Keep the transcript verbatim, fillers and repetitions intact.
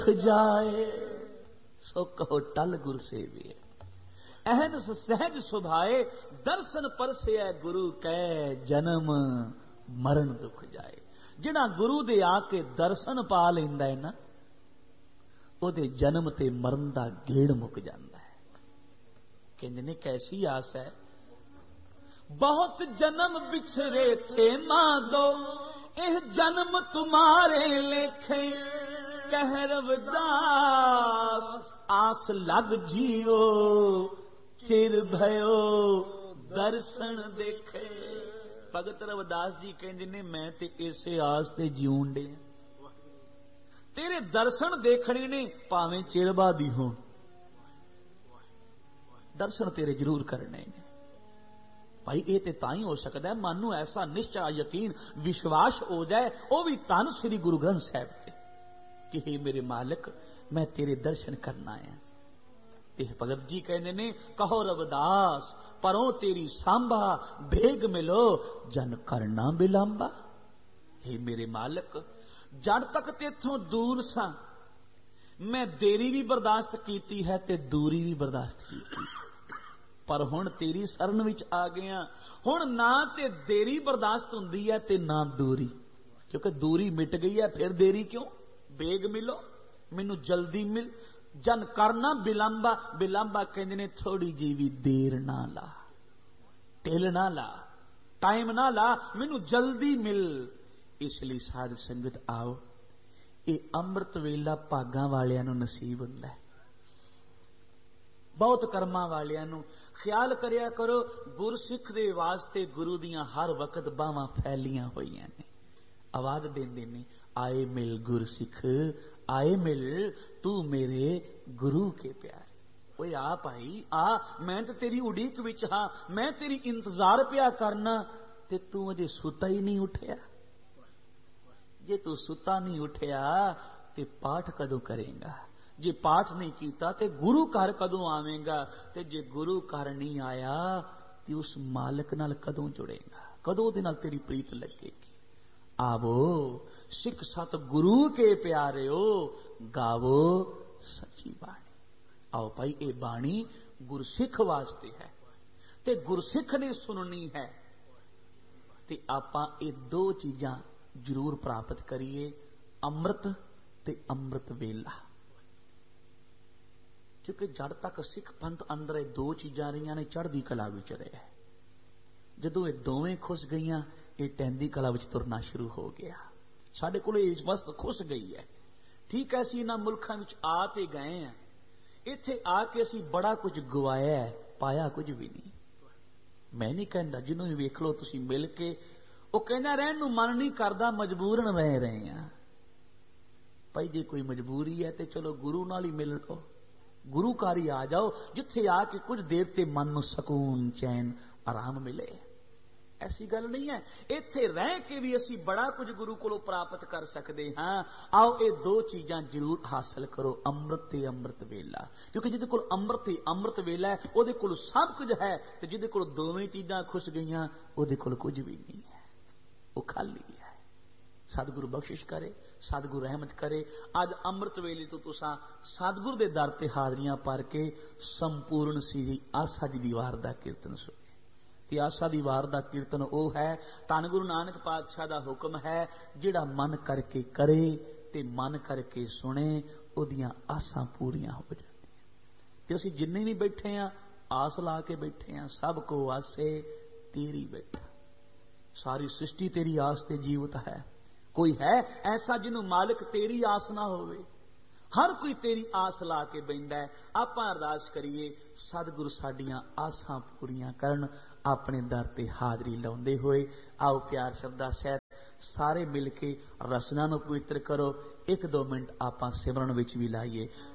जाए सो कहो टल गुर सेविए। अहनस सहज सुभाए दर्शन परसे गुरु कै जन्म मरण दुख जाए। जिहड़ा गुरु दे आके दर्शन पा लैंदा है ना ओदे जन्म ते मरण दा गेड़ मुक जांदा है। कहंदे ने कैसी आस है। बहुत जन्म बिछरे थे माधो एह जन्म तुम्हारे लेखे कह रविदास आस लग जियो चिर भयो दर्शन देखे। भगत रविदास जी कहते ने मैं ते इसे आस ते जीउण दे तेरे दर्शन देखने ने भावें चिर बादी हो दर्शन तेरे जरूर करने ने। भाई ये तो तां ही हो सकता है मन नूं ऐसा निश्चय यकीन विश्वास हो जाए वह भी धन श्री गुरु ग्रंथ साहिब ते कि हे मेरे मालिक मैं तेरे दर्शन करना है। ते भगत जी कहने ने कहो रविदास परों तेरी सांभा भेग मिलो जन करना बिलांबा। हे मेरे मालिक जड़ तक तेथों दूर सा मैं देरी भी बर्दाश्त कीती है ते दूरी भी बर्दाश्त की पर हुण तेरी शरण विच आ गया। हुण ना ते देरी बर्दाश्त हुंदी है ते ना दूरी क्योंकि दूरी मिट गई है फिर देरी क्यों। बेग मिलो मैनू जल्दी मिल जन करना बिलांबा। बिलांबा कहंदे ने थोड़ी जी भी देर ना ला ढिल ना ला टाइम ना ला मैनू जल्दी मिल। इसलिए साध संगत आओ ये अमृत वेला भागां वालियां नूं नसीब हुंदा है बहुत कर्मां वालियां नूं। ख्याल करिया करो गुरसिख दे वास्ते गुरु दियां हर वक्त बावां फैलियां होईयां ने आवाज देंदे ने आए मिल गुरसिख आए मिल तू मेरे गुरु के प्यारे। ओए आ भाई आ मैं तो तेरी उड़ीक विच हां मैं तेरी इंतजार पिया करना ते तू अजे सुता ही नहीं उठिया। जे तू सुता नहीं उठिया ते पाठ कदों करेगा। जे पाठ नहीं कीता ते गुरु घर कदों आवेगा ते जे गुरु घर नहीं आया ते उस मालिक नाल कदों जुड़ेगा कदों दे नाल तेरी प्रीत लगेगी। आवो सिख सत गुरु के प्यारे हो गावो सच्ची बाणी। आओ भाई ये बाणी गुरसिख वास्ते है ते गुरसिख ने सुननी है ते आपां ये दो चीजां जरूर प्राप्त करिए अमृत ते अमृत वेला। क्योंकि जड़ तक सिख पंथ अंदर ये दो चीजां रही ने चढ़दी कला विच रहे जदों ये दोवें खुस गईयां ये टहंदी कला विच तुरना शुरू हो गया। साडे कोल इस वस्त खुस गई है ठीक है असीं इन्हां मुल्कां विच आ ते गए हैं इत्थे आके असीं बड़ा कुछ गवाया है पाया कुछ भी नहीं। मैं नहीं कहंदा जिन्हों भी वेख लो तुसीं मिल के वो कहना रहन नूं मन नहीं करदा मजबूरन रह रहे हैं। भाई जे कोई मजबूरी है तो चलो गुरु नाल ही मिल लो गुरु घर ही आ जाओ जिथे आके कुछ देर ते मन नूं सकून चैन आराम मिले। ऐसी गल नहीं है इत्थे रह के भी असी बड़ा कुछ गुरु कोलों प्राप्त कर सकते हाँ। आओ ये दो चीजां जरूर हासिल करो अमृत ते अमृत वेला। क्योंकि जिहदे कोल अमृत ते अमृत वेला है उहदे कोल सब कुछ है ते जिहदे कोल दोवें चीजां खुस गईयां उहदे कोल कुछ भी नहीं है वो खाली है। सतगुरु बख्शिश करे सतगुरु रहमत करे। अज अमृत वेले तो तुसां सतगुरु दे दर ते हाजरियां भर के संपूर्ण श्री आसा दी दीवार दा कीर्तन सुने। ते आसा दी वार दा कीर्तन ओ है धन गुरु नानक पातशाह दा हुक्म है जिहड़ा मन करके करे ते मन करके सुने ओदियां आसां पूरियां हो जांदियां। ते असीं जिन्ने भी बैठे हैं आस ला के बैठे हैं सब को आसे तेरी बैठा सारी सृष्टि तेरी आस ते जीवित है। कोई है ऐसा जिन्हों मालिक तेरी आस ना होवे। हर कोई तेरी आस ला के बहिंदा है। आपां अरदास करिए सतगुरु साडियां आसां पूरियां करन अपने दर ते हाजरी लाउंदे होए। आओ प्यार शब्दा सहित सारे मिल के रसना नूं पवित्र करो। एक दो मिनट आपां सिमरन विच भी लाइए।